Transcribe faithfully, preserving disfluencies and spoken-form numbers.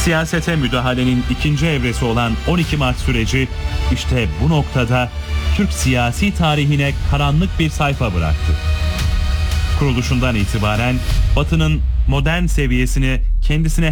Siyasete müdahalenin ikinci evresi olan on iki Mart süreci işte bu noktada Türk siyasi tarihine karanlık bir sayfa bıraktı. Kuruluşundan itibaren Batı'nın modern seviyesini kendisine